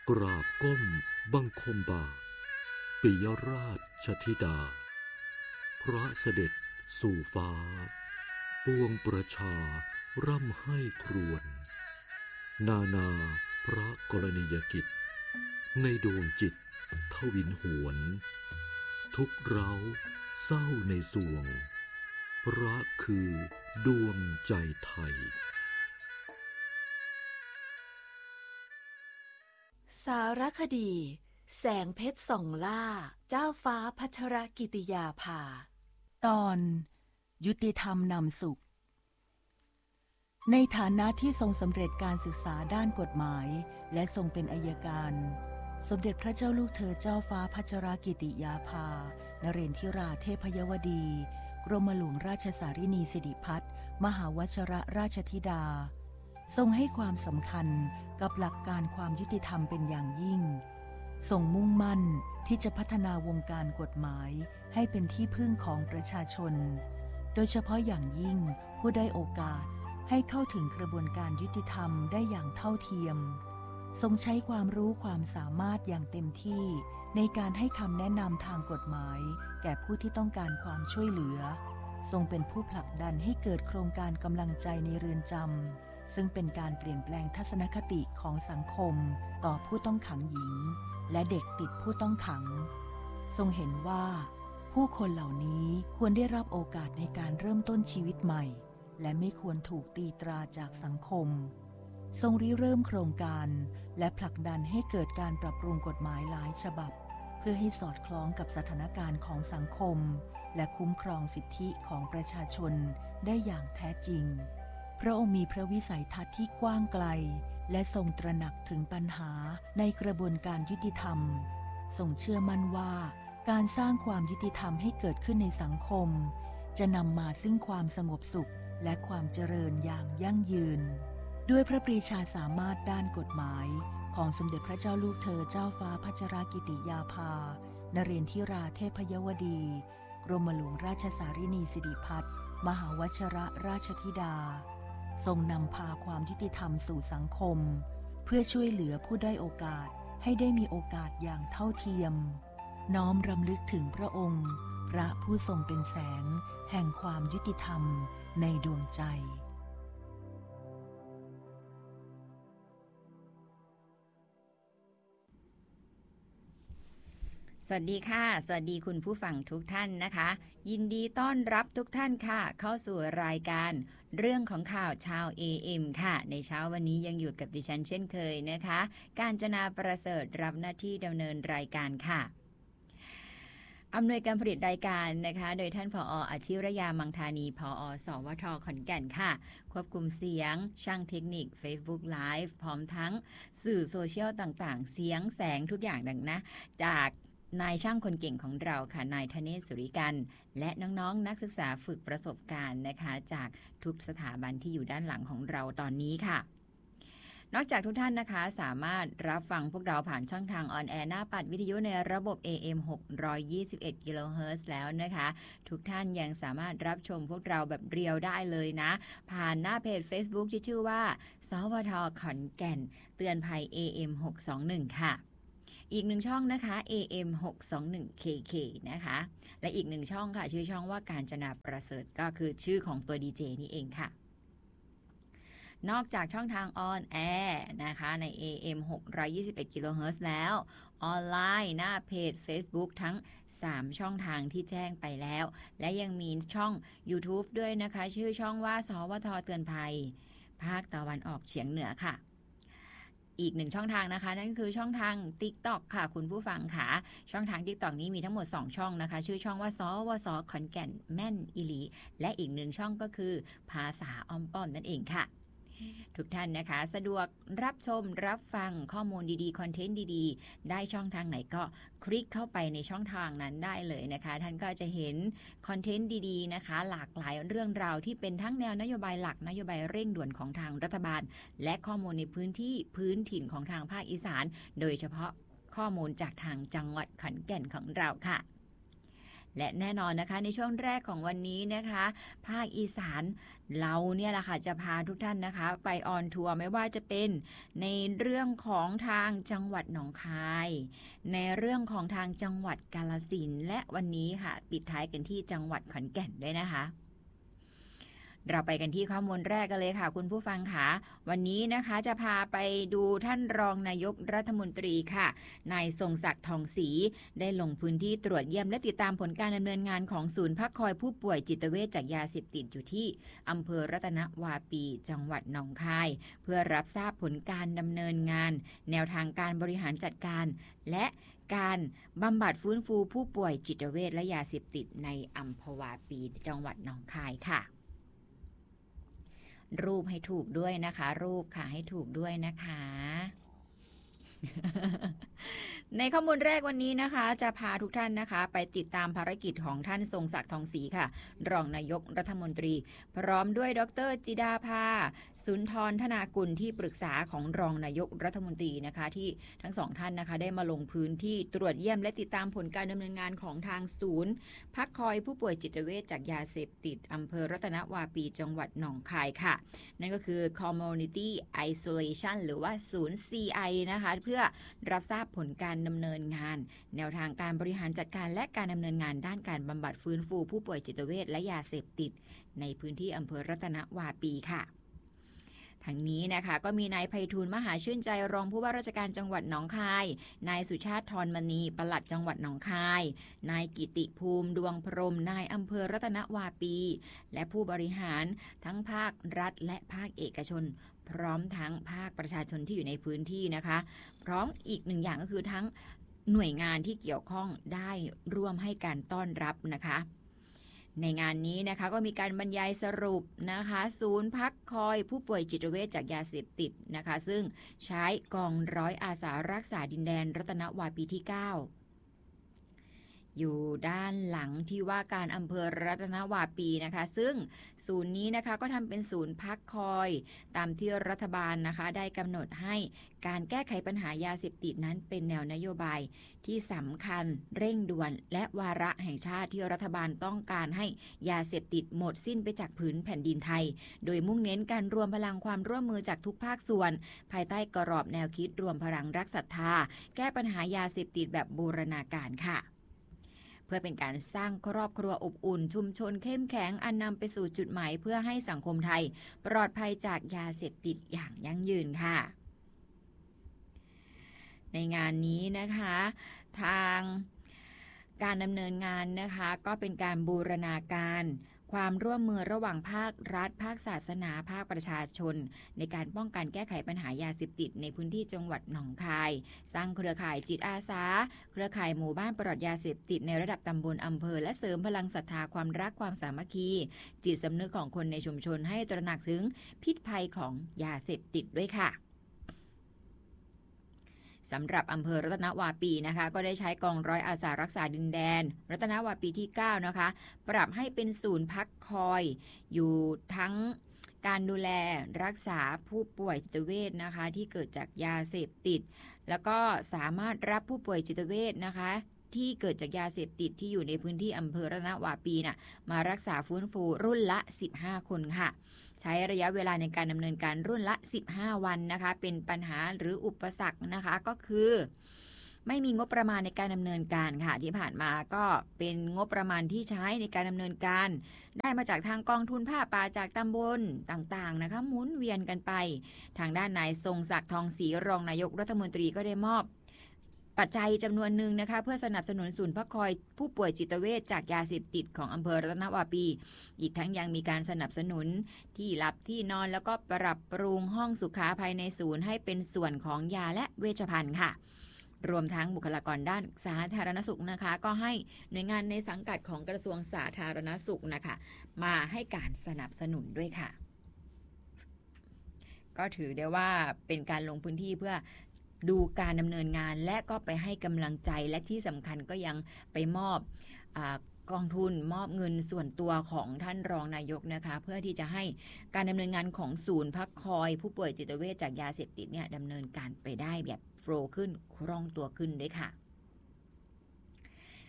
กราบก้มบังคมบาทปิยราชธิดาพระเสด็จสู่ฟ้าปวงประชาร่ำให้ครวญนานาพระกรณียกิจในดวงจิตทวินหวนทุกเร้าเศร้าในสวงพระคือดวงใจไทยสารคดีแสงเพชรส่องล่าเจ้าฟ้าพัชรกิติยาภาตอนยุติธรรมนำสุขในฐานะที่ทรงสำเร็จการศึกษาด้านกฎหมายและทรงเป็นอัยการสมเด็จพระเจ้าลูกเธอเจ้าฟ้าพัชรกิติยาภานเรนทิราเทพยวดีกรมหลวงราชสารินีสิริพัฒน์มหาวชรราชธิดาทรงให้ความสำคัญกับหลักการความยุติธรรมเป็นอย่างยิ่งทรงมุ่งมั่นที่จะพัฒนาวงการกฎหมายให้เป็นที่พึ่งของประชาชนโดยเฉพาะอย่างยิ่งผู้ได้โอกาสให้เข้าถึงกระบวนการยุติธรรมได้อย่างเท่าเทียมทรงใช้ความรู้ความสามารถอย่างเต็มที่ในการให้คำแนะนำทางกฎหมายแก่ผู้ที่ต้องการความช่วยเหลือทรงเป็นผู้ผลักดันให้เกิดโครงการกำลังใจในเรือนจำซึ่งเป็นการเปลี่ยนแปลงทัศนคติของสังคมต่อผู้ต้องขังหญิงและเด็กติดผู้ต้องขังทรงเห็นว่าผู้คนเหล่านี้ควรได้รับโอกาสในการเริ่มต้นชีวิตใหม่และไม่ควรถูกตีตราจากสังคมทรงริเริ่มโครงการและผลักดันให้เกิดการปรับปรุงกฎหมายหลายฉบับเพื่อให้สอดคล้องกับสถานการณ์ของสังคมและคุ้มครองสิทธิของประชาชนได้อย่างแท้จริงพระองค์มีพระวิสัยทัศน์ที่กว้างไกลและทรงตระหนักถึงปัญหาในกระบวนการยุติธรรมทรงเชื่อมั่นว่าการสร้างความยุติธรรมให้เกิดขึ้นในสังคมจะนำมาซึ่งความสงบสุขและความเจริญอย่างยั่งยืนด้วยพระปรีชาสามารถด้านกฎหมายของสมเด็จพระเจ้าลูกเธอเจ้าฟ้าพัชรกิติยาภานเรนทิราเทพยวดีกรมหลวงราชสารินีสิริพัฒน์มหาวชรราชธิดาทรงนำพาความยุติธรรมสู่สังคมเพื่อช่วยเหลือผู้ได้โอกาสให้ได้มีโอกาสอย่างเท่าเทียมน้อมรำลึกถึงพระองค์พระผู้ทรงเป็นแสงแห่งความยุติธรรมในดวงใจสวัสดีค่ะสวัสดีคุณผู้ฟังทุกท่านนะคะยินดีต้อนรับทุกท่านค่ะเข้าสู่รายการเรื่องของข่าวชาว AM ค่ะในเช้าวันนี้ยังอยู่กับดิฉันเช่นเคยนะคะกาญจนาประเสริฐรับหน้าที่ดำเนินรายการค่ะอำนวยการผลิตรายการนะคะโดยท่านผอ.อาชิรยามังธานีผอ.สวท.ขอนแก่นค่ะควบคุมเสียงช่างเทคนิค Facebook Live พร้อมทั้งสื่อโซเชียลต่างๆเสียงแสงทุกอย่างดังนะจากนายช่างคนเก่งของเราค่ะนายธเนศสุริกันและน้องๆนักศึกษาฝึกประสบการณ์นะคะจากทุกสถาบันที่อยู่ด้านหลังของเราตอนนี้ค่ะนอกจากทุกท่านนะคะสามารถรับฟังพวกเราผ่านช่องทางออนแอร์หน้าปัดวิทยุในระบบ AM 621 กิโลเฮิรตซ์แล้วนะคะทุกท่านยังสามารถรับชมพวกเราแบบเรียวได้เลยนะผ่านหน้าเพจ Facebook ที่ชื่อว่าสวท.ขอนแก่นเตือนภัย AM 621ค่ะอีกหนึ่งช่องนะคะ AM 621 KK นะคะและอีกหนึ่งช่องค่ะชื่อช่องว่าการจนาประเสริฐก็คือชื่อของตัวดีเจนี่เองค่ะนอกจากช่องทางออนแอร์นะคะใน AM 621 กิโลเฮิรตซ์แล้วออนไลน์หน้าเพจ Facebook ทั้ง3ช่องทางที่แจ้งไปแล้วและยังมีช่อง YouTube ด้วยนะคะชื่อช่องว่าสวท.เตือนภัยภาคตะวันออกเฉียงเหนือค่ะอีกหนึ่งช่องทางนะคะนั่นคือช่องทาง TikTok ค่ะคุณผู้ฟังค่ะช่องทาง TikTok นี้มีทั้งหมด2ช่องนะคะชื่อช่องว่าสวส.ขอนแก่นแม่นอีหลีและอีกหนึ่งช่องก็คือภาษาอ้อมป้อมนั่นเองค่ะทุกท่านนะคะสะดวกรับชมรับฟังข้อมูลดีๆคอนเทนต์ดีๆได้ช่องทางไหนก็คลิกเข้าไปในช่องทางนั้นได้เลยนะคะท่านก็จะเห็นคอนเทนต์ดีๆนะคะหลากหลายเรื่องราวที่เป็นทั้งแนวนโยบายหลักนโยบายเร่งด่วนของทางรัฐบาลและข้อมูลในพื้นที่พื้นถิ่นของทางภาคอีสานโดยเฉพาะข้อมูลจากทางจังหวัดขอนแก่นของเราค่ะและแน่นอนนะคะในช่วงแรกของวันนี้นะคะภาคอีสานเราเนี่ยแหละค่ะจะพาทุกท่านนะคะไปออนทัวร์ไม่ว่าจะเป็นในเรื่องของทางจังหวัดหนองคายในเรื่องของทางจังหวัดกาฬสินธุ์และวันนี้ค่ะปิดท้ายกันที่จังหวัดขอนแก่นด้วยนะคะเราไปกันที่ข้อมูลแรกกันเลยค่ะคุณผู้ฟังค่ะวันนี้นะคะจะพาไปดูท่านรองนายกรัฐมนตรีค่ะนายทรงศักดิ์ทองศรีได้ลงพื้นที่ตรวจเยี่ยมและติดตามผลการดำเนินงานของศูนย์พักคอยผู้ป่วยจิตเวชจากยาเสพติดอยู่ที่อำเภอรัตนวาปีจังหวัดหนองคายเพื่อรับทราบผลการดำเนินงานแนวทางการบริหารจัดการและการบำบัดฟื้นฟูผู้ป่วยจิตเวชและยาเสพติดในอำเภอวาปีจังหวัดหนองคายค่ะรูปให้ถูกด้วยนะคะรูปค่ะให้ถูกด้วยนะคะ ในข้อมูลแรกวันนี้นะคะจะพาทุกท่านนะคะไปติดตามภารกิจของท่านทรงศักดิ์ทองศรีค่ะรองนายกรัฐมนตรีพร้อมด้วยดร.จิดาภาสุนทรธนากุลที่ปรึกษาของรองนายกรัฐมนตรีนะคะที่ทั้งสองท่านนะคะได้มาลงพื้นที่ตรวจเยี่ยมและติดตามผลการดำเนินงานของทางศูนย์พักคอยผู้ป่วยจิตเวชจากยาเสพติดอำเภอรัตนวาปีจังหวัดหนองคายค่ะนั่นก็คือ Community Isolation หรือว่าศูนย์ CI นะคะเพื่อรับทราบผลการดำเนินงานแนวทางการบริหารจัดการและการดำเนินงานด้านการบำบัดฟื้นฟูผู้ป่วยจิตเวชและยาเสพติดในพื้นที่อำเภอรัตนวาปีค่ะทั้งนี้นะคะก็มีนายไพฑูรย์มหาชื่นใจรองผู้ว่าราชการจังหวัดหนองคายนายสุชาติธรมณีปลัดจังหวัดหนองคายนายกิติภูมิดวงพรหมนายอำเภอรัตนวาปีและผู้บริหารทั้งภาครัฐและภาคเอกชนพร้อมทั้งภาคประชาชนที่อยู่ในพื้นที่นะคะพร้อมอีกหนึ่งอย่างก็คือทั้งหน่วยงานที่เกี่ยวข้องได้ร่วมให้การต้อนรับนะคะในงานนี้นะคะก็มีการบรรยายสรุปนะคะศูนย์พักคอยผู้ป่วยจิตเวชจากยาเสพติดนะคะซึ่งใช้กองร้อยอาสารักษาดินแดนรัตนวาปีที่ 9อยู่ด้านหลังที่ว่าการอำเภอรัตนวาปีนะคะซึ่งศูนย์นี้นะคะก็ทำเป็นศูนย์พักคอยตามที่รัฐบาลนะคะได้กำหนดให้การแก้ไขปัญหายาเสพติดนั้นเป็นแนวนโยบายที่สำคัญเร่งด่วนและวาระแห่งชาติที่รัฐบาลต้องการให้ยาเสพติดหมดสิ้นไปจากผืนแผ่นดินไทยโดยมุ่งเน้นการรวมพลังความร่วมมือจากทุกภาคส่วนภายใต้กรอบแนวคิดรวมพลังรักศรัทธาแก้ปัญหายาเสพติดแบบบูรณาการค่ะเพื่อเป็นการสร้างครอบครัวอบอุ่นชุมชนเข้มแข็งอันนำไปสู่จุดหมายเพื่อให้สังคมไทยปลอดภัยจากยาเสพติดอย่างยั่งยืนค่ะในงานนี้นะคะทางการดำเนินงานนะคะก็เป็นการบูรณาการความร่วมมือระหว่างภาครัฐภาคศาสนาภาคประชาชนในการป้องกันแก้ไขปัญหายาเสพติดในพื้นที่จังหวัดหนองคายสร้างเครือข่ายจิตอาสาเครือข่ายหมู่บ้านปลอดยาเสพติดในระดับตำบลอำเภอและเสริมพลังศรัทธาความรักความสามัคคีจิตสำนึกของคนในชุมชนให้ตระหนักถึงพิษภัยของยาเสพติดด้วยค่ะสำหรับอำเภอรัตนวาปีนะคะก็ได้ใช้กองร้อยอาสารักษาดินแดนรัตนวาปีที่ 9นะคะปรับให้เป็นศูนย์พักคอยอยู่ทั้งการดูแลรักษาผู้ป่วยจิตเวชนะคะที่เกิดจากยาเสพติดแล้วก็สามารถรับผู้ป่วยจิตเวชนะคะที่เกิดจากยาเสพติดที่อยู่ในพื้นที่อำเภอรัตนวาปีมารักษาฟื้นฟูรุ่นละ15คนค่ะใช้ระยะเวลาในการดำเนินการรุ่นละ15วันนะคะเป็นปัญหาหรืออุปสรรคนะคะก็คือไม่มีงบประมาณในการดำเนินการค่ะที่ผ่านมาก็เป็นงบประมาณที่ใช้ในการดำเนินการได้มาจากทางกองทุนผ้าป่าจากตำบลต่างๆนะคะหมุนเวียนกันไปทางด้านนายทรงศักดิ์ทองศรีรองนายกรัฐมนตรีก็ได้มอบปัจจัยจำนวนหนึ่งนะคะเพื่อสนับสนุนศูนย์พักคอยผู้ป่วยจิตเวชจากยาเสพติดของอำเภอรัตนวาปีอีกทั้งยังมีการสนับสนุนที่หลับที่นอนแล้วก็ปรับปรุงห้องสุขาภายในศูนย์ให้เป็นส่วนของยาและเวชภัณฑ์ค่ะรวมทั้งบุคลากรด้านสาธารณสุขนะคะก็ให้หน่วยงานในสังกัดของกระทรวงสาธารณสุขนะคะมาให้การสนับสนุนด้วยค่ะก็ถือได้ว่าเป็นการลงพื้นที่เพื่อดูการดำเนินงานและก็ไปให้กำลังใจและที่สำคัญก็ยังไปมอบกองทุนมอบเงินส่วนตัวของท่านรองนายกนะคะเพื่อที่จะให้การดำเนินงานของศูนย์พักคอยผู้ป่วยจิตเวชจากยาเสพติดเนี่ยดำเนินการไปได้แบบโฟลว์ขึ้นคล่องตัวขึ้นด้วยค่ะ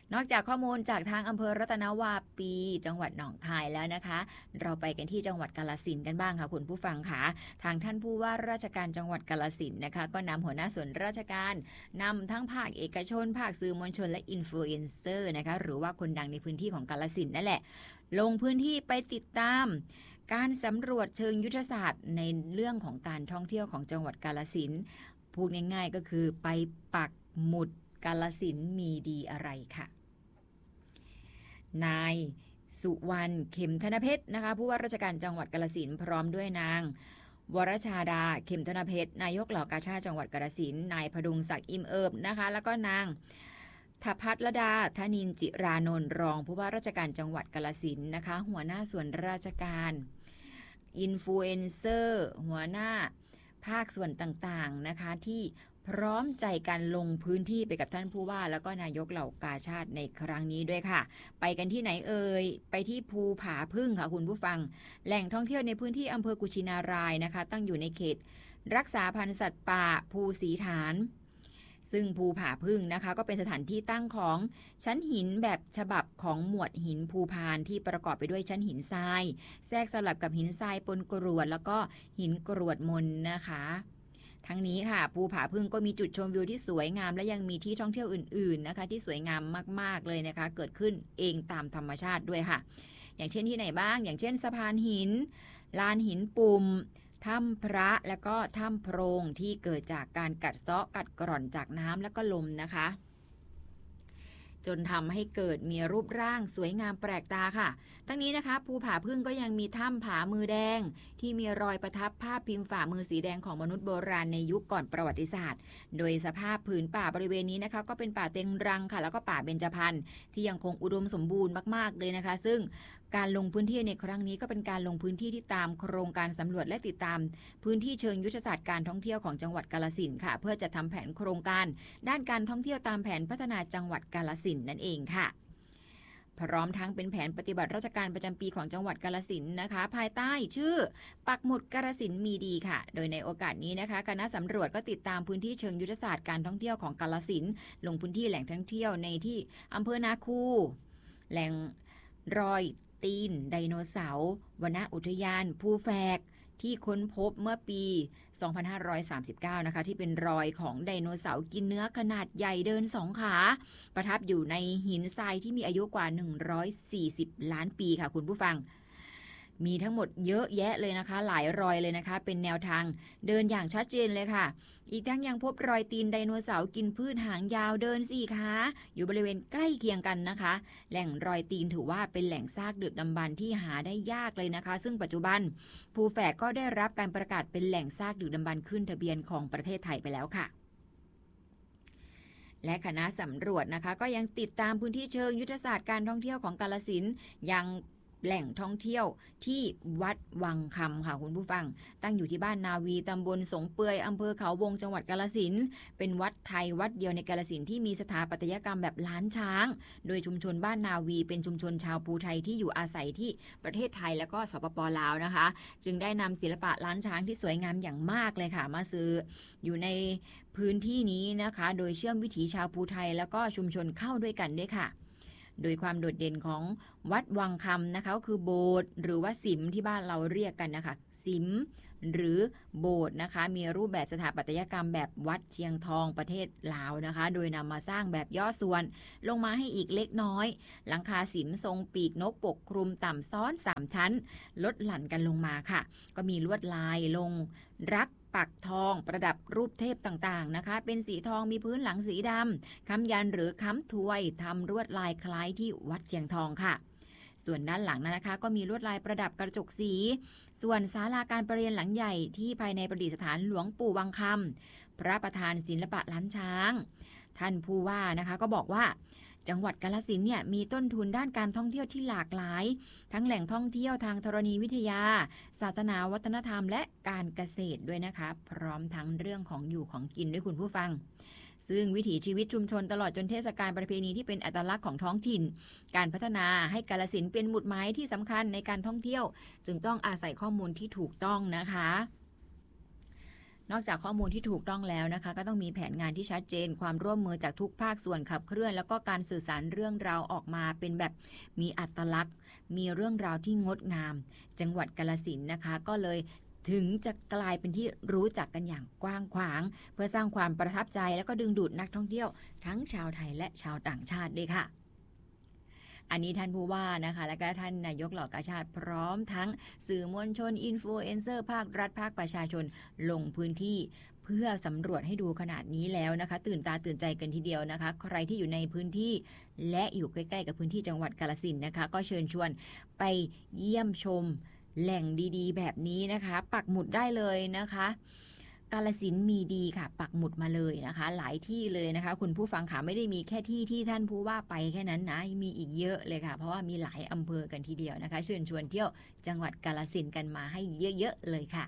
นอกจากข้อมูลจากทางอำเภอรัตนวาปีจังหวัดหนองคายแล้วนะคะ เราไปกันที่จังหวัดกาฬสินธุ์กันบ้างค่ะคุณผู้ฟังค่ะทางท่านผู้ว่าราชการจังหวัดกาฬสินธุ์นะคะก็นำหัวหน้าส่วนราชการนำทั้งภาคเอกชนภาคสื่อมวลชนและอินฟลูเอนเซอร์นะคะหรือว่าคนดังในพื้นที่ของกาฬสินธุ์นั่นแหละลงพื้นที่ไปติดตามการสำรวจเชิงยุทธศาสตร์ในเรื่องของการท่องเที่ยวของจังหวัดกาฬสินธุ์พูดง่ายๆก็คือไปปักหมุดกาฬสินธุ์มีดีอะไรค่ะนายสุวรรณเข็มธนเพชรนะคะผู้ว่าราชการจังหวัดกาฬสินธุ์พร้อมด้วยนางวรชาดาเข็มธนเพชรนายกเหล่ากาชาดจังหวัดกาฬสินธุ์นายพดุงศักดิ์อิ่มเอิบนะคะแล้วก็นางทพัฒรดาธนินจิรานนท์รองผู้ว่าราชการจังหวัดกาฬสินธุ์นะคะหัวหน้าส่วนราชการอินฟลูเอนเซอร์หัวหน้าภาคส่วนต่างๆนะคะที่พร้อมใจกันลงพื้นที่ไปกับท่านผู้ว่าแล้วก็นายกเหล่ากาชาดในครั้งนี้ด้วยค่ะไปกันที่ไหนเอ่ยไปที่ภูผาพึ่งค่ะคุณผู้ฟังแหล่งท่องเที่ยวในพื้นที่อำเภอกุชินารายนะคะตั้งอยู่ในเขตรักษาพันธุ์สัตว์ป่าภูสีฐานซึ่งภูผาพึ่งนะคะก็เป็นสถานที่ตั้งของชั้นหินแบบฉบับของหมวดหินภูพานที่ประกอบไปด้วยชั้นหินทรายแทรกสลับกับหินทรายปนกรวดแล้วก็หินกรวดมนนะคะทั้งนี้ค่ะภูผาพึ่งก็มีจุดชมวิวที่สวยงามและยังมีที่ท่องเที่ยวอื่นๆนะคะที่สวยงามมากๆเลยนะคะเกิดขึ้นเองตามธรรมชาติด้วยค่ะอย่างเช่นที่ไหนบ้างอย่างเช่นสะพานหินลานหินปุ่มถ้ำพระและก็ถ้ำโพรงที่เกิดจากการกัดเซาะกัดกร่อนจากน้ำและก็ลมนะคะจนทำให้เกิดมีรูปร่างสวยงามแปลกตาค่ะทั้งนี้นะคะภูผาพึ่งก็ยังมีถ้ำผามือแดงที่มีรอยประทับภาพพิมพ์ฝ่ามือสีแดงของมนุษย์โบราณในยุคก่อนประวัติศาสตร์โดยสภาพผืนป่าบริเวณนี้นะคะก็เป็นป่าเต็งรังค่ะแล้วก็ป่าเบญจพรรณที่ยังคงอุดมสมบูรณ์มากๆเลยนะคะซึ่งการลงพื้นที่ในครั้งนี้ก็เป็นการลงพื้นที่ที่ตามโครงการสำรวจและติดตามพื้นที่เชิงยุทธศาสตร์การท่องเที่ยวของจังหวัดกาฬสินธุ์ค่ะเพื่อจะทำแผนโครงการด้านการท่องเที่ยวตามแผนพัฒนาจังหวัดกาฬสินธุ์นั่นเองค่ะพร้อมทั้งเป็นแผนปฏิบัติราชการประจำปีของจังหวัดกาฬสินธุ์นะคะภายใต้ชื่อปักหมุดกาฬสินธุ์มีดีค่ะโดยในโอกาสนี้นะคะคณะสำรวจก็ติดตามพื้นที่เชิงยุทธศาสตร์การท่องเที่ยวของกาฬสินธุ์ลงพื้นที่แหล่งท่องเที่ยวในที่อำเภอนาคูแหล่งรอยตีนไดโนเสาร์วนอุทยานภูแฝกที่ค้นพบเมื่อปี 2539 นะคะที่เป็นรอยของไดโนเสาร์กินเนื้อขนาดใหญ่เดิน2 ขาประทับอยู่ในหินทรายที่มีอายุกว่า140 ล้านปีค่ะคุณผู้ฟังมีทั้งหมดเยอะแยะเลยนะคะหลายรอยเลยนะคะเป็นแนวทางเดินอย่างชัดเจนเลยค่ะอีกทั้งยังพบรอยตีนไดโนเสาร์กินพืชหางยาวเดิน4 ขาอยู่บริเวณใกล้เคียงกันนะคะแหล่งรอยตีนถือว่าเป็นแหล่งซากดึกดำบรรพ์ที่หาได้ยากเลยนะคะซึ่งปัจจุบันภูแฝกก็ได้รับการประกาศเป็นแหล่งซากดึกดำบรรพ์ขึ้นทะเบียนของประเทศไทยไปแล้วค่ะและคณะสำรวจนะคะก็ยังติดตามพื้นที่เชิงยุทธศาสตร์การท่องเที่ยวของกาฬสินธุ์ยังแหล่งท่องเที่ยวที่วัดวังคำค่ะคุณผู้ฟังตั้งอยู่ที่บ้านนาวีตำบลสงเปื่อยอำเภอเขาวงจังหวัดกาฬสินธุ์เป็นวัดไทยวัดเดียวในกาฬสินธุ์ที่มีสถาปัตยกรรมแบบล้านช้างโดยชุมชนบ้านนาวีเป็นชุมชนชาวภูไทยที่อยู่อาศัยที่ประเทศไทยแล้วก็สปป.ลาวนะคะจึงได้นำศิลปะล้านช้างที่สวยงามอย่างมากเลยค่ะมาซื้ออยู่ในพื้นที่นี้นะคะโดยเชื่อมวิถีชาวภูไทยแล้วก็ชุมชนเข้าด้วยกันด้วยค่ะโดยความโดดเด่นของวัดวังคำนะคะก็คือโบสถ์หรือว่าสิมที่บ้านเราเรียกกันนะคะสิมหรือโบสถ์นะคะมีรูปแบบสถาปัตยกรรมแบบวัดเชียงทองประเทศลาวนะคะโดยนำมาสร้างแบบย่อส่วนลงมาให้อีกเล็กน้อยหลังคาสิมทรงปีกนกปกคลุมต่ำซ้อน3 ชั้นลดหลั่นกันลงมาค่ะก็มีลวดลายลงรักปักทองประดับรูปเทพต่างๆนะคะเป็นสีทองมีพื้นหลังสีดำค้ำยันหรือค้ำถวยทำลวดลายคล้ายที่วัดเชียงทองค่ะส่วนด้านหลังนะคะก็มีลวดลายประดับกระจกสีส่วนศาลาการประเรียนหลังใหญ่ที่ภายในประดิษฐานหลวงปู่วังคำพระประธานศิลปะล้านช้างท่านผู้ว่านะคะก็บอกว่าจังหวัดกาฬสินธุ์เนี่ยมีต้นทุนด้านการท่องเที่ยวที่หลากหลายทั้งแหล่งท่องเที่ยวทางธรณีวิทยาศาสนาวัฒนธรรมและการเกษตรด้วยนะคะพร้อมทั้งเรื่องของอยู่ของกินด้วยคุณผู้ฟังซึ่งวิถีชีวิตชุมชนตลอดจนเทศกาลประเพณีที่เป็นอัตลักษณ์ของท้องถิ่นการพัฒนาให้กาฬสินธุ์เป็นหมุดหมายที่สำคัญในการท่องเที่ยวจึงต้องอาศัยข้อมูลที่ถูกต้องนะคะนอกจากข้อมูลที่ถูกต้องแล้วนะคะก็ต้องมีแผนงานที่ชัดเจนความร่วมมือจากทุกภาคส่วนขับเคลื่อนแล้วก็การสื่อสารเรื่องราวออกมาเป็นแบบมีอัตลักษณ์มีเรื่องราวที่งดงามจังหวัดกาฬสินธุ์นะคะก็เลยถึงจะกลายเป็นที่รู้จักกันอย่างกว้างขวางเพื่อสร้างความประทับใจแล้วก็ดึงดูดนักท่องเที่ยวทั้งชาวไทยและชาวต่างชาติด้วยค่ะอันนี้ท่านผู้ว่านะคะและก็ท่านนายกเหล่ากาชาติพร้อมทั้งสื่อมวลชนอินฟลูเอนเซอร์ภาครัฐภาคประชาชนลงพื้นที่เพื่อสำรวจให้ดูขนาดนี้แล้วนะคะตื่นตาตื่นใจกันทีเดียวนะคะใครที่อยู่ในพื้นที่และอยู่ใกล้ๆกับพื้นที่จังหวัดกาฬสินธุ์นะคะก็เชิญชวนไปเยี่ยมชมแหล่งดีๆแบบนี้นะคะปักหมุดได้เลยนะคะกาฬสินธุ์มีดีค่ะปักหมุดมาเลยนะคะหลายที่เลยนะคะคุณผู้ฟังค่ะไม่ได้มีแค่ที่ท่านผู้ว่าไปแค่นั้นนะมีอีกเยอะเลยค่ะเพราะว่ามีหลายอำเภอกันทีเดียวนะคะเชิญชวนเที่ยวจังหวัดกาฬสินธุ์กันมาให้เยอะๆเลยค่ะ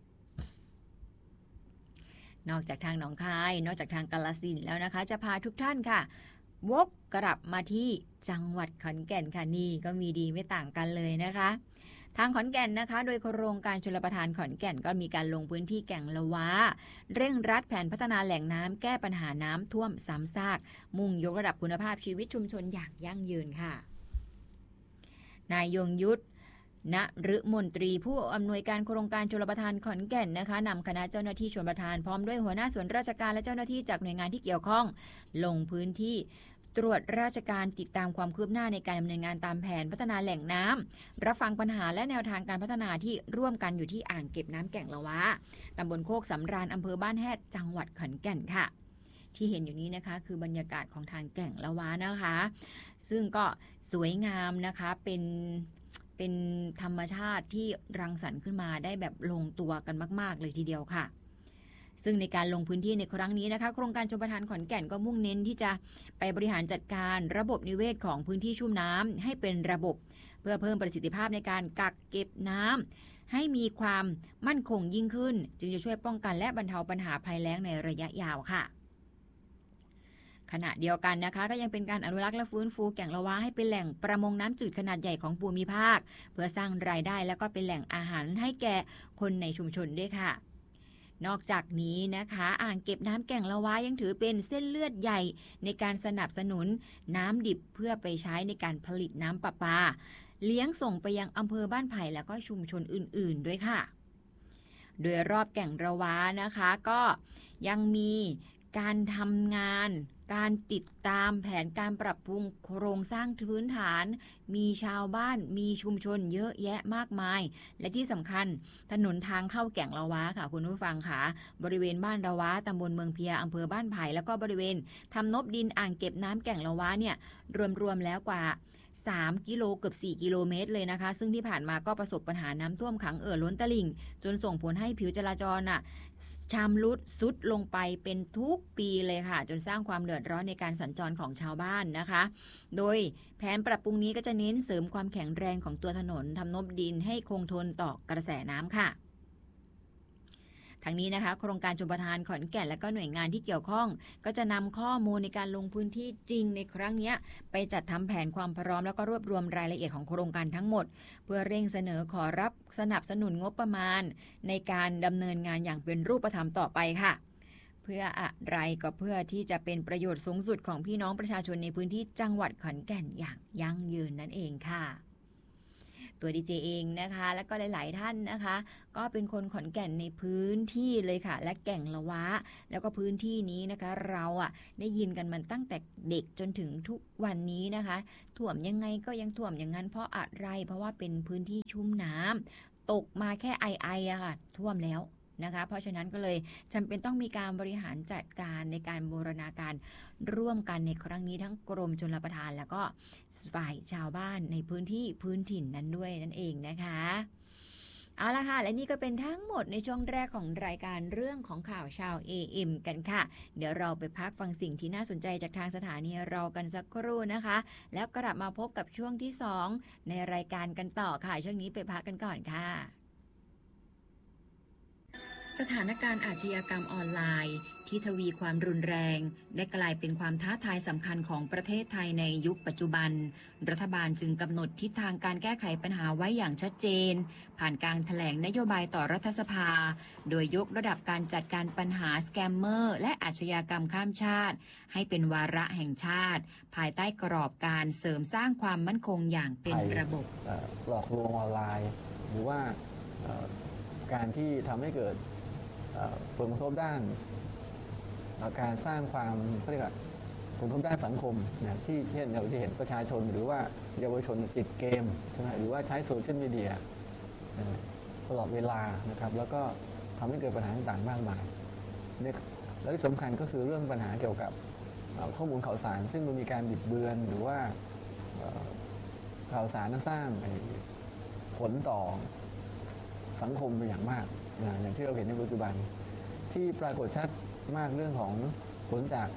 นอกจากทางหนองคายนอกจากทางกาฬสินธุ์แล้วนะคะจะพาทุกท่านค่ะวกกลับมาที่จังหวัดขอนแก่นค่ะนี่ก็มีดีไม่ต่างกันเลยนะคะทางขอนแก่นนะคะโดยโครงการชลประทานขอนแก่นก็มีการลงพื้นที่แก่งละวะเร่งรัดแผนพัฒนาแหล่งน้ำแก้ปัญหาน้ำท่วมซ้ำซากมุ่งยกระดับคุณภาพชีวิตชุมชนอย่างยั่งยืนค่ะนายยงยุทธณฤมนตรีผู้อำนวยการโครงการชลประทานขอนแก่นนะคะนำคณะเจ้าหน้าที่ชลประทานพร้อมด้วยหัวหน้าส่วนราชการและเจ้าหน้าที่จากหน่วยงานที่เกี่ยวข้องลงพื้นที่ตรวจราชการติดตามความคืบหน้าในการดำเนินงานตามแผนพัฒนาแหล่งน้ำรับฟังปัญหาและแนวทางการพัฒนาที่ร่วมกันอยู่ที่อ่างเก็บน้ำแก่งละวะตำบลโคกสำราญอำเภอบ้านแฮดจังหวัดขอนแก่นค่ะที่เห็นอยู่นี้นะคะคือบรรยากาศของทางแก่งละวะนะคะซึ่งก็สวยงามนะคะเป็นธรรมชาติที่รังสรรค์ขึ้นมาได้แบบลงตัวกันมากๆเลยทีเดียวค่ะซึ่งในการลงพื้นที่ในครั้งนี้นะคะโครงการชลประทานขอนแก่นก็มุ่งเน้นที่จะไปบริหารจัดการระบบนิเวศของพื้นที่ชุ่มน้ำให้เป็นระบบเพื่อเพิ่มประสิทธิภาพในการกักเก็บน้ำให้มีความมั่นคงยิ่งขึ้นจึงจะช่วยป้องกันและบรรเทาปัญหาภัยแล้งในระยะยาวค่ะขณะเดียวกันนะคะก็ยังเป็นการอนุรักษ์และฟื้นฟูแก่งละวะให้เป็นแหล่งประมงน้ำจืดขนาดใหญ่ของภูมิภาคเพื่อสร้างรายได้แล้วก็เป็นแหล่งอาหารให้แก่คนในชุมชนด้วยค่ะนอกจากนี้นะคะอ่างเก็บน้ำแก่งละวะยังถือเป็นเส้นเลือดใหญ่ในการสนับสนุนน้ำดิบเพื่อไปใช้ในการผลิตน้ำประปาเลี้ยงส่งไปยังอำเภอบ้านไผ่แล้วก็ชุมชนอื่นๆด้วยค่ะโดยรอบแก่งละวะนะคะก็ยังมีการทำงานการติดตามแผนการปรับปรุงโครงสร้างพื้นฐานมีชาวบ้านมีชุมชนเยอะแยะมากมายและที่สำคัญถนนทางเข้าแก่งละวะค่ะคุณผู้ฟังค่ะบริเวณบ้านละวะตำบลเมืองเพียอำเภอบ้านไผ่แล้วก็บริเวณทำนบดินอ่างเก็บน้ำแก่งละวะเนี่ยรวมแล้วกว่า3 กิโลเกือบ4 กิโลเมตรเลยนะคะซึ่งที่ผ่านมาก็ประสบปัญหาน้ำท่วมขังล้นตลิ่งจนส่งผลให้ผิวจราจรชำรุดทรุดลงไปเป็นทุกปีเลยค่ะจนสร้างความเดือดร้อนในการสัญจรของชาวบ้านนะคะโดยแผนปรับปรุงนี้ก็จะเน้นเสริมความแข็งแรงของตัวถนนทำนบดินให้คงทนต่อกระแสน้ำค่ะทั้งนี้นะคะโครงการชลประทานขอนแก่นและก็หน่วยงานที่เกี่ยวข้องก็จะนำข้อมูลในการลงพื้นที่จริงในครั้งนี้ไปจัดทำแผนความพร้อมแล้วก็รวบรวมรายละเอียดของโครงการทั้งหมดเพื่อเร่งเสนอขอรับสนับสนุนงบประมาณในการดำเนินงานอย่างเป็นรูปธรรมต่อไปค่ะเพื่ออะไรก็เพื่อที่จะเป็นประโยชน์สูงสุดของพี่น้องประชาชนในพื้นที่จังหวัดขอนแก่นอย่างยั่งยืนนั่นเองค่ะตัวดีเจเองนะคะแล้วก็หลายๆท่านนะคะก็เป็นคนขอนแก่นในพื้นที่เลยค่ะและแก่งละวะแล้วก็พื้นที่นี้นะคะเราได้ยินกันมันตั้งแต่เด็กจนถึงทุกวันนี้นะคะท่วมยังไงก็ยังท่วมอย่างนั้นเพราะอะไรเพราะว่าเป็นพื้นที่ชุ่มน้ำตกมาแค่ไอค่ะท่วมแล้วนะคะเพราะฉะนั้นก็เลยจำเป็นต้องมีการบริหารจัดการในการบูรณาการร่วมกันในครั้งนี้ทั้งกรมชลประทานแล้วก็ฝ่ายชาวบ้านในพื้นที่พื้นถิ่นนั้นด้วยนั่นเองนะคะเอาละค่ะและนี่ก็เป็นทั้งหมดในช่วงแรกของรายการเรื่องของข่าวชาว AM กันค่ะเดี๋ยวเราไปพักฟังสิ่งที่น่าสนใจจากทางสถานีเรากันสักครู่นะคะแล้วกลับมาพบกับช่วงที่2ในรายการกันต่อค่ะช่วงนี้ไปพักกันก่อนค่ะสถานการณ์อาชญากรรมออนไลน์ที่ทวีความรุนแรงได้กลายเป็นความท้าทายสำคัญของประเทศไทยในยุคปัจจุบันรัฐบาลจึงกำหนดทิศทางการแก้ไขปัญหาไว้อย่างชัดเจนผ่านการแถลงนโยบายต่อรัฐสภาโดยยกระดับการจัดการปัญหาสแกมเมอร์และอาชญากรรมข้ามชาติให้เป็นวาระแห่งชาติภายใต้กรอบการเสริมสร้างความมั่นคงอย่างเป็นระบบหลอกลวงออนไลน์หรือว่าการที่ทำให้เกิดผลกระทบด้านการสร้างความเรียกว่าผลกระทบด้านสังคมนะที่เช่นเราจะเห็นประชาชนหรือว่าเยาวชนติดเกมใช่ไหมหรือว่าใช้โซเชียลมีเดียตลอดเวลานะครับแล้วก็ทำให้เกิดปัญหาต่างๆมากมายและที่สำคัญก็คือเรื่องปัญหาเกี่ยวกับข้อมูลข่าวสารซึ่งมันมีการบิดเบือนหรือว่าข่าวสารนั้นสร้างผลต่อสังคมเป็นอย่างมากอย่างที่เราเห็นในปัจจุบันที่ปรากฏชัดมากเรื่องของผลจาก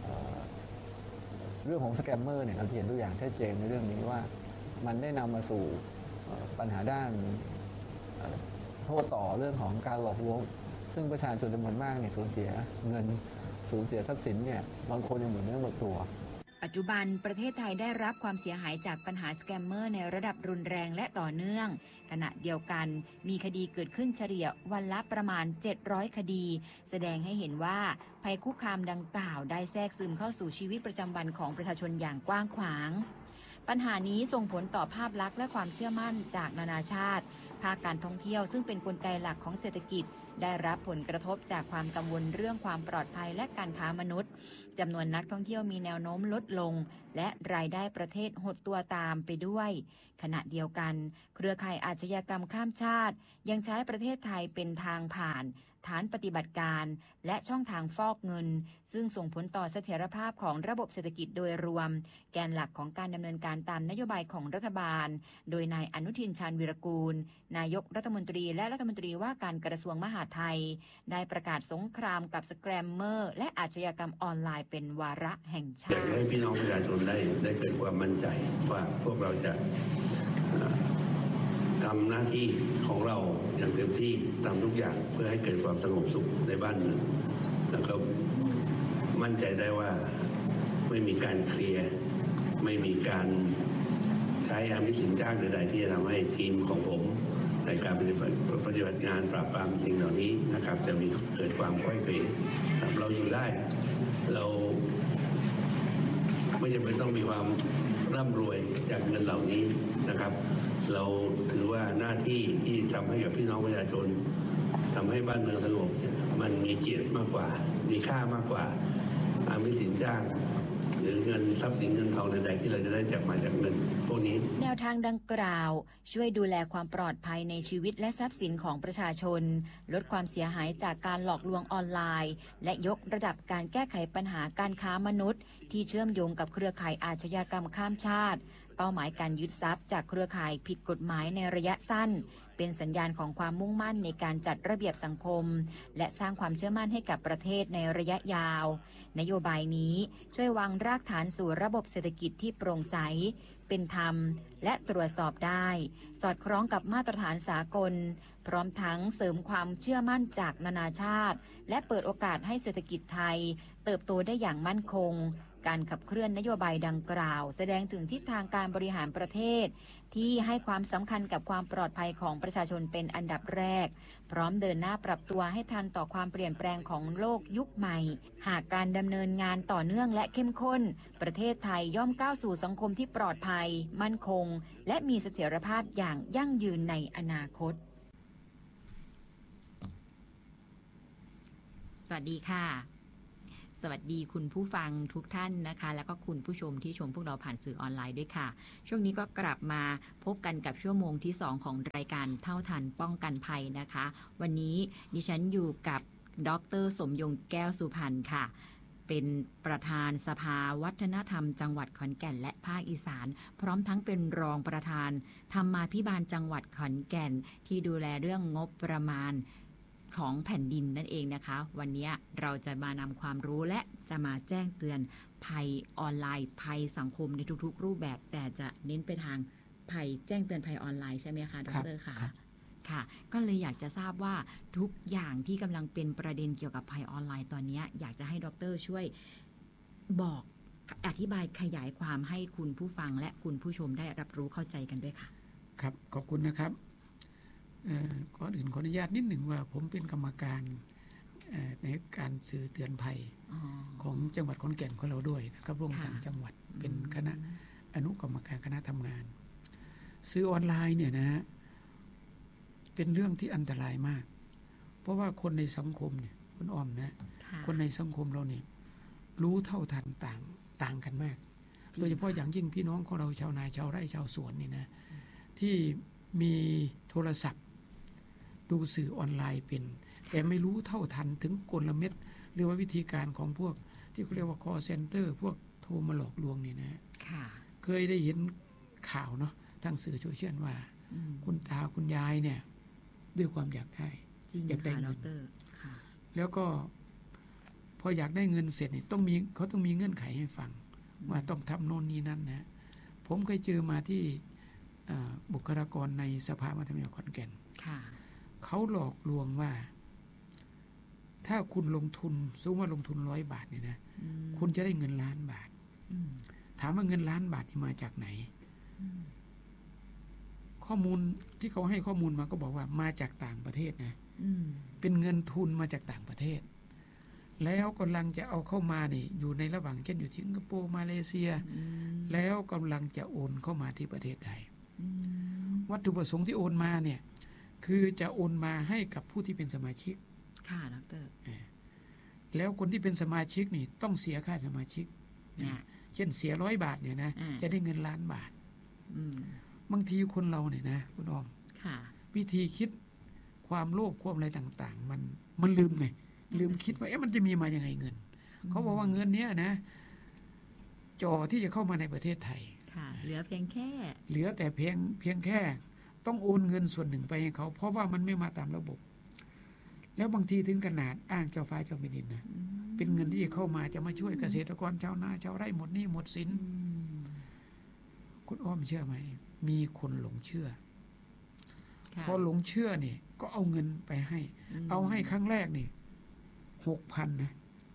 เรื่องของสแกมเมอร์เนี่ยเราเห็นตัวอย่างชัดเจนในเรื่องนี้ว่ามันได้นำมาสู่ปัญหาด้านโทษต่อเรื่องของการหลอกลวงซึ่งประชาชนจำนวนมากเนี่ยสูญเสียเงินสูญเสียทรัพย์สินเนี่ยบางคนยังหมดเนื้อหมดตัวปัจจุบันประเทศไทยได้รับความเสียหายจากปัญหาสแกมเมอร์ในระดับรุนแรงและต่อเนื่องขณะเดียวกันมีคดีเกิดขึ้นเฉลี่ยวันละประมาณ700คดีแสดงให้เห็นว่าภัยคุกคามดังกล่าวได้แทรกซึมเข้าสู่ชีวิตประจำวันของประชาชนอย่างกว้างขวางปัญหานี้ส่งผลต่อภาพลักษณ์และความเชื่อมั่นจากนานาชาติภาคการท่องเที่ยวซึ่งเป็นกลไกหลักของเศรษฐกิจได้รับผลกระทบจากความกังวลเรื่องความปลอดภัยและการค้ามนุษย์จำนวนนักท่องเที่ยวมีแนวโน้มลดลงและรายได้ประเทศหดตัวตามไปด้วยขณะเดียวกันเครือข่ายอาชญากรรมข้ามชาติยังใช้ประเทศไทยเป็นทางผ่านฐานปฏิบัติการและช่องทางฟอกเงินซึ่งส่งผลต่อเสถียรภาพของระบบเศรษฐกิจโดยรวมแกนหลักของการดำเนินการตามนโยบายของรัฐบาลโดยนายอนุทินชาญวีรกูลนายกรัฐมนตรีและรัฐมนตรีว่าการกระทรวงมหาดไทยได้ประกาศสงครามกับสแกมเมอร์และอาชญากรรมออนไลน์เป็นวาระแห่งชาติอยากให้พี่น้องประชาชนได้เกิดความมั่นใจว่าพวกเราจะทำหน้าที่ของเราอย่างเต็มที่ทำทุกอย่างเพื่อให้เกิดความสงบสุขในบ้านเมืองแล้วก็มั่นใจได้ว่าไม่มีการเคลียร์ไม่มีการใช้อามิสินจ้างใดๆที่จะทำให้ทีมของผมในการปฏิบัติงานปราบปรามสิ่งเหล่านี้นะครับจะมีเกิดความค่อยเขวเราอยู่ได้เราไม่จำเป็นต้องมีความร่ำรวยจากเงินเหล่านี้นะครับเราถือว่าหน้าที่ที่ทำให้กับพี่น้องประชาชนทำให้บ้านเมืองสงบมันมีเกียรติมากกว่ามีค่ามากกว่าอามิสินจ้างหรือเงินทรัพย์สินเงินทองใดๆที่เราจะได้จับมาจากเงินพวกนี้แนวทางดังกล่าวช่วยดูแลความปลอดภัยในชีวิตและทรัพย์สินของประชาชนลดความเสียหายจากการหลอกลวงออนไลน์และยกระดับการแก้ไขปัญหาการค้ามนุษย์ที่เชื่อมโยงกับเครือข่ายอาชญากรรมข้ามชาติเป้าหมายการยึดทรัพย์จากเครือข่ายผิดกฎหมายในระยะสั้นเป็นสัญญาณของความมุ่งมั่นในการจัดระเบียบสังคมและสร้างความเชื่อมั่นให้กับประเทศในระยะยาวนโยบายนี้ช่วยวางรากฐานสู่ระบบเศรษฐกิจที่โปร่งใสเป็นธรรมและตรวจสอบได้สอดคล้องกับมาตรฐานสากลพร้อมทั้งเสริมความเชื่อมั่นจากนานาชาติและเปิดโอกาสให้เศรษฐกิจไทยเติบโตได้อย่างมั่นคงการขับเคลื่อนนโยบายดังกล่าวแสดงถึงทิศทางการบริหารประเทศที่ให้ความสำคัญกับความปลอดภัยของประชาชนเป็นอันดับแรกพร้อมเดินหน้าปรับตัวให้ทันต่อความเปลี่ยนแปลงของโลกยุคใหม่หากการดำเนินงานต่อเนื่องและเข้มข้นประเทศไทยย่อมก้าวสู่สังคมที่ปลอดภัยมั่นคงและมีเสถียรภาพอย่างยั่งยืนในอนาคตสวัสดีค่ะสวัสดีคุณผู้ฟังทุกท่านนะคะแล้วก็คุณผู้ชมที่ชมพวกเราผ่านสื่อออนไลน์ด้วยค่ะช่วงนี้ก็กลับมาพบกันกับชั่วโมงที่2ของรายการเท่าทันป้องกันภัยนะคะวันนี้ดิฉันอยู่กับดร.สมยงแก้วสุพรรณค่ะเป็นประธานสภาวัฒนธรรมจังหวัดขอนแก่นและภาคอีสานพร้อมทั้งเป็นรองประธานธรรมาภิบาลจังหวัดขอนแก่นที่ดูแลเรื่องงบประมาณของแผ่นดินนั่นเองนะคะวันนี้เราจะมานำความรู้และจะมาแจ้งเตือนภัยออนไลน์ภัยสังคมในทุกๆรูปแบบแต่จะเน้นไปทางภัยแจ้งเตือนภัยออนไลน์ใช่ไหมคะดร.คะค่ะก็เลยอยากจะทราบว่าทุกอย่างที่กำลังเป็นประเด็นเกี่ยวกับภัยออนไลน์ตอนนี้อยากจะให้ดร.ช่วยบอกอธิบายขยายความให้คุณผู้ฟังและคุณผู้ชมได้รับรู้เข้าใจกันด้วยค่ะครับขอบคุณนะครับก่อนอื่นขออนุญาตนิดหนึ่งว่าผมเป็นกรรมการในการสื่อเตือนภัยของจังหวัดขอนแก่นของเราด้วยนะครับร่วมต่างจังหวัดเป็นคณะอนุกรรมการคณะทำงานสื่อออนไลน์เนี่ยนะเป็นเรื่องที่อันตรายมากเพราะว่าคนในสังคมเนี่ยคุณอ้อมนะคนในสังคมเราเนี่ยรู้เท่าทันต่างกันมากโดยเฉพาะอย่างยิ่งพี่น้องของเราชาวนาชาวไร่ชาวสวนนี่นะที่มีโทรศัพท์ดูสื่อออนไลน์เป็นแต่ไม่รู้เท่าทันถึงกลเม็ดหรือว่าวิธีการของพวกที่เขาเรียกว่า call center พวกโทรมาหลอกลวงนี่นะเคยได้เห็นข่าวเนาะทางสื่อโซเชียลว่าคุณตาคุณยายเนี่ยด้วยความอยากได้อยากได้เงินแล้วก็พออยากได้เงินเสร็จนี่เขาต้องมีเงื่อนไขให้ฟังว่าต้องทำโน่นนี่นั่นนะผมเคยเจอมาที่บุคลากรในสภามัธยมขอนแก่นเขาหลอกลวงว่าถ้าคุณลงทุนสมมติว่าลงทุน100 บาทเนี่ยนะคุณจะได้เงิน1,000,000 บาทถามว่าเงิน1,000,000 บาทนี่มาจากไหนข้อมูลที่เขาให้ข้อมูลมาก็บอกว่ามาจากต่างประเทศนะเป็นเงินทุนมาจากต่างประเทศแล้วกำลังจะเอาเข้ามานี่อยู่ในระหว่างเช่นอยู่ที่สิงคโปร์มาเลเซียแล้วกำลังจะโอนเข้ามาที่ประเทศไทยวัตถุประสงค์ที่โอนมาเนี่ยคือจะโอนมาให้กับผู้ที่เป็นสมาชิกค่ะดร. แล้วคนที่เป็นสมาชิกนี่ต้องเสียค่าสมาชิกเช่นเสีย100 บาทเนี่ยนะจะได้เงิน1,000,000 บาทบางทีคนเราเนี่ยนะคุณอ้อมวิธีคิดความโลภความอะไรต่างๆมันลืมไงลืมคิดว่ามันจะมีมายังไงเงินเขาบอกว่าเงินเนี้ยนะจ่อที่จะเข้ามาในประเทศไทยเหลือแต่เพียงแค่ต้องโอนเงินส่วนหนึ่งไปให้เขาเพราะว่ามันไม่มาตามระบบแล้วบางทีถึงขนาดอ้างเจ้าฟ้าเจ้าแผ่นดินนะเป็นเงินที่จะเข้ามาจะมาช่วยเกษตรกรชาวนาชาวไร่หมดหนี้หมดสินคุณอ้อมเชื่อไหมมีคนหลงเชื่อพอหลงเชื่อเนี่ยก็เอาเงินไปให้เอาให้ครั้งแรกนี่ 6,000 นะ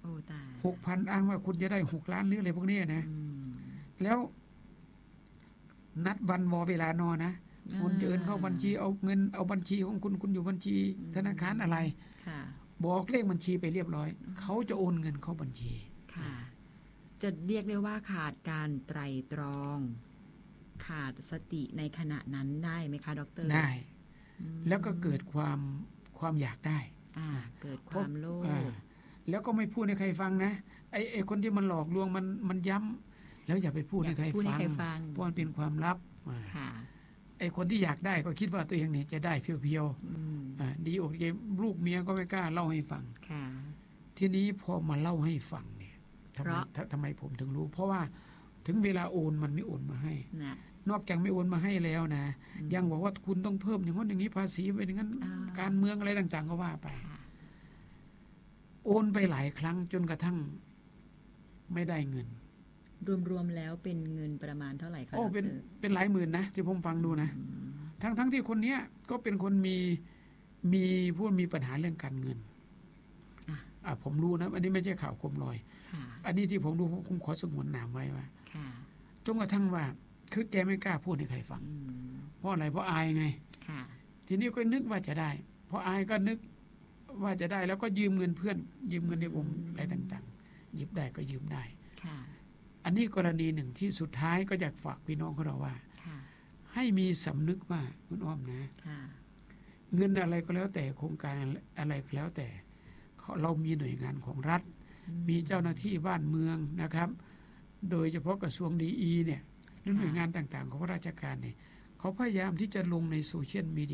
6,000 อ้างว่าคุณจะได้6 ล้านหรืออะไรพวกนี้นะแล้วนัดวันวอเวลานอนะคุณจะเอินเข้าบัญชีเอาเงินเอาบัญชีของคุณอยู่บัญชีธนาคารอะไรบอกเลขบัญชีไปเรียบร้อยเขาจะโอนเงินเข้าบัญชีจะเรียกได้ว่าขาดการไตร่ตรองขาดสติในขณะนั้นได้ไหมคะดร. ได้แล้วก็เกิดความอยากได้เกิดความโลภแล้วก็ไม่พูดให้ใครฟังนะไอ้คนที่มันหลอกลวงมันย้ำแล้วอย่าไปพูดให้ใครฟังเพราะมันเป็นความลับไอ้คนที่อยากได้ก็คิดว่าตัวเองเนี่ยจะได้เพียวๆดีอกใจลูกเมียก็ไม่กล้าเล่าให้ฟังทีนี้พอมาเล่าให้ฟังเนี่ยทำไมผมถึงรู้เพราะว่าถึงเวลาโอนมันไม่โอนมาให้นอกจากไม่โอนมาให้แล้วนะยังบอกว่าคุณต้องเพิ่มอย่างนั้นอย่างนี้ภาษีไปอย่างนั้นการเมืองอะไรต่างๆก็ว่าไปโอนไปหลายครั้งจนกระทั่งไม่ได้เงินรวมๆแล้วเป็นเงินประมาณเท่าไหร่คะเป็นหลายหมื่นนะที่ผมฟังดูนะทั้งที่คนเนี้ยก็เป็นคนมีผู้มีปัญหาเรื่องการเงินผมรู้นะอันนี้ไม่ใช่ข่าวโคมลอยอันนี้ที่ผมดูผมขอสงวนนามไว้ว่าจนกระทั่งว่าคือแกไม่กล้าพูดให้ใครฟังเพราะอะไรเพราะอายไงทีนี้ก็นึกว่าจะได้พออายก็นึกว่าจะได้แล้วก็ยืมเงินเพื่อนยืมเงินในวงอะไรต่างๆหยิบได้ก็ยืมได้อันนี้กรณีหนึ่งที่สุดท้ายก็อยากฝากพี่น้องของเราว่าให้มีสำนึกว่าคุณอ้อมนะเงินอะไรก็แล้วแต่โครงการอะไรก็แล้วแต่เรามีหน่วยงานของรัฐมีเจ้าหน้าที่บ้านเมืองนะครับโดยเฉพาะกระทรวงดีเนี่ยหรือหน่วยงานต่างๆของราชการเนี่ยเขาพยายามที่จะลงในโซเชียลมีเดีย